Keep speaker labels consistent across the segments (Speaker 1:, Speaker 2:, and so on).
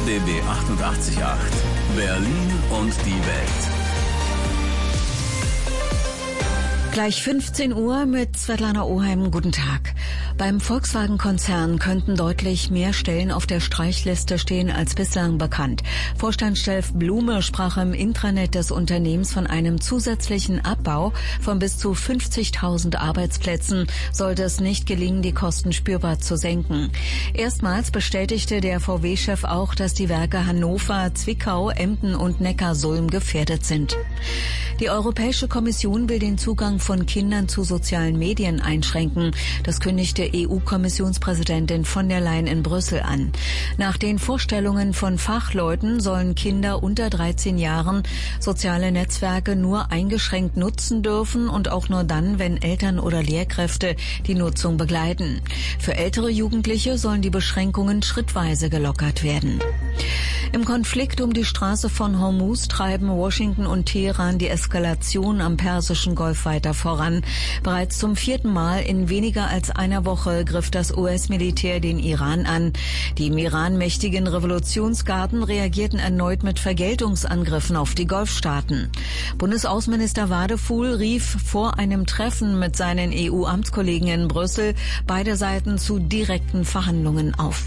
Speaker 1: RBB 88.8 Berlin und die Welt.
Speaker 2: Gleich 15 Uhr mit Svetlana Oheim. Guten Tag. Beim Volkswagen-Konzern könnten deutlich mehr Stellen auf der Streichliste stehen als bislang bekannt. Vorstandschef Blume sprach im Intranet des Unternehmens von einem zusätzlichen Abbau von bis zu 50.000 Arbeitsplätzen, sollte es nicht gelingen, die Kosten spürbar zu senken. Erstmals bestätigte der VW-Chef auch, dass die Werke Hannover, Zwickau, Emden und Neckarsulm gefährdet sind. Die Europäische Kommission will den Zugang von Kindern zu sozialen Medien einschränken. Das kündigte EU-Kommissionspräsidentin von der Leyen in Brüssel an. Nach den Vorstellungen von Fachleuten sollen Kinder unter 13 Jahren soziale Netzwerke nur eingeschränkt nutzen dürfen und auch nur dann, wenn Eltern oder Lehrkräfte die Nutzung begleiten. Für ältere Jugendliche sollen die Beschränkungen schrittweise gelockert werden. Im Konflikt um die Straße von Hormuz treiben Washington und Teheran die Eskalation am Persischen Golf weiter voran. Bereits zum 4. Mal in weniger als einer Woche griff das US-Militär den Iran an. Die im Iran mächtigen Revolutionsgarden reagierten erneut mit Vergeltungsangriffen auf die Golfstaaten. Bundesaußenminister Wadefuhl rief vor einem Treffen mit seinen EU-Amtskollegen in Brüssel beide Seiten zu direkten Verhandlungen auf.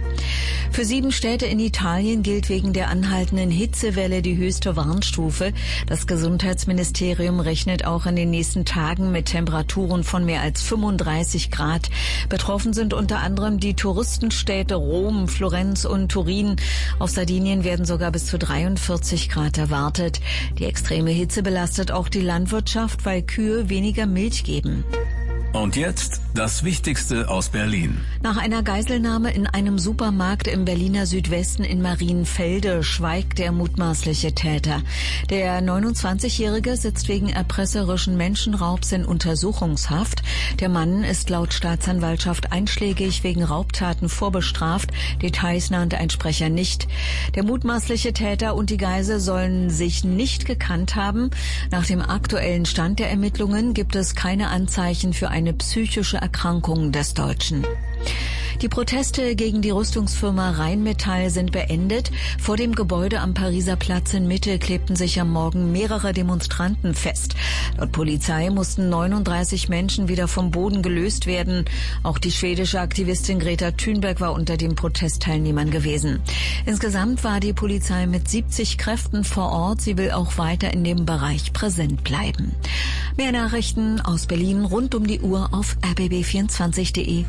Speaker 2: Für 7 Städte in Italien gilt wegen der anhaltenden Hitzewelle die höchste Warnstufe. Das Gesundheitsministerium rechnet auch in den nächsten Tagen mit Temperaturen von mehr als 35 Grad. Betroffen sind unter anderem die Touristenstädte Rom, Florenz und Turin. Auf Sardinien werden sogar bis zu 43 Grad erwartet. Die extreme Hitze belastet auch die Landwirtschaft, weil Kühe weniger Milch geben.
Speaker 1: Und jetzt das Wichtigste aus Berlin.
Speaker 2: Nach einer Geiselnahme in einem Supermarkt im Berliner Südwesten in Marienfelde schweigt der mutmaßliche Täter. Der 29-Jährige sitzt wegen erpresserischen Menschenraubs in Untersuchungshaft. Der Mann ist laut Staatsanwaltschaft einschlägig wegen Raubtaten vorbestraft. Details nannte ein Sprecher nicht. Der mutmaßliche Täter und die Geisel sollen sich nicht gekannt haben. Nach dem aktuellen Stand der Ermittlungen gibt es keine Anzeichen für eine psychische Erkrankung des Deutschen. Die Proteste gegen die Rüstungsfirma Rheinmetall sind beendet. Vor dem Gebäude am Pariser Platz in Mitte klebten sich am Morgen mehrere Demonstranten fest. Laut Polizei mussten 39 Menschen wieder vom Boden gelöst werden. Auch die schwedische Aktivistin Greta Thunberg war unter den Protestteilnehmern gewesen. Insgesamt war die Polizei mit 70 Kräften vor Ort. Sie will auch weiter in dem Bereich präsent bleiben. Mehr Nachrichten aus Berlin rund um die Uhr auf rbb24.de.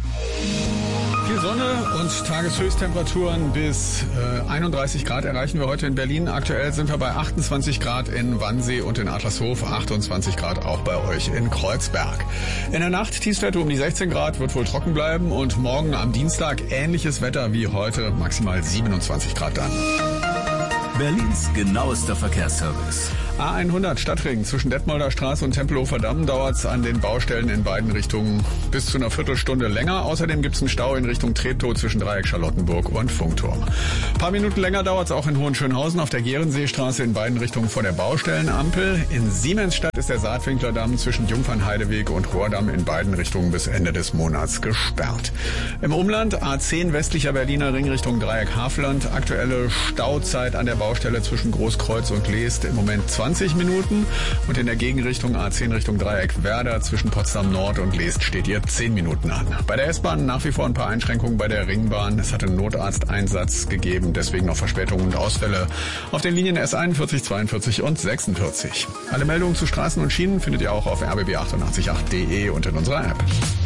Speaker 3: Viel Sonne und Tageshöchsttemperaturen bis 31 Grad erreichen wir heute in Berlin. Aktuell sind wir bei 28 Grad in Wannsee und in Adlershof, 28 Grad auch bei euch in Kreuzberg. In der Nacht Tiefstwerte um die 16 Grad, wird wohl trocken bleiben und morgen am Dienstag ähnliches Wetter wie heute, maximal 27 Grad dann.
Speaker 1: Berlins genauester Verkehrsservice.
Speaker 3: A100 Stadtring zwischen Detmolder Straße und Tempelhofer Damm dauert es an den Baustellen in beiden Richtungen bis zu einer Viertelstunde länger. Außerdem gibt es einen Stau in Richtung Treptow zwischen Dreieck Charlottenburg und Funkturm. Ein paar Minuten länger dauert es auch in Hohenschönhausen auf der Gerenseestraße in beiden Richtungen vor der Baustellenampel. In Siemensstadt ist der Saatwinkler Damm zwischen Jungfernheideweg und Rohrdamm in beiden Richtungen bis Ende des Monats gesperrt. Im Umland A10 westlicher Berliner Ring Richtung Dreieck Havelland. Aktuelle Stauzeit an der Baustelle zwischen Großkreuz und Leest im Moment 20 Minuten und in der Gegenrichtung A10 Richtung Dreieck Werder zwischen Potsdam Nord und Leest steht ihr 10 Minuten an. Bei der S-Bahn nach wie vor ein paar Einschränkungen bei der Ringbahn. Es hat einen Notarzteinsatz gegeben, deswegen noch Verspätungen und Ausfälle auf den Linien S41, 42 und 46. Alle Meldungen zu Straßen und Schienen findet ihr auch auf rbb888.de und in unserer App.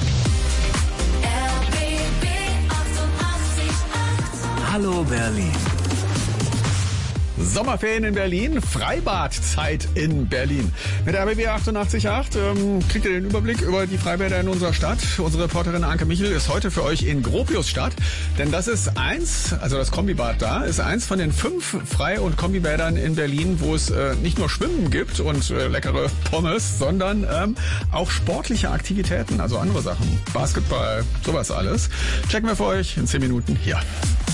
Speaker 1: Hallo Berlin.
Speaker 3: Sommerferien in Berlin, Freibadzeit in Berlin. Mit RBB 88.8 kriegt ihr den Überblick über die Freibäder in unserer Stadt. Unsere Reporterin Anke Michel ist heute für euch in Gropiusstadt, denn das ist eins, also das Kombibad da, ist eins von den 5 Frei- und Kombibädern in Berlin, wo es nicht nur Schwimmen gibt und leckere Pommes, sondern auch sportliche Aktivitäten, also andere Sachen, Basketball, sowas alles. Checken wir für euch in 10 Minuten hier.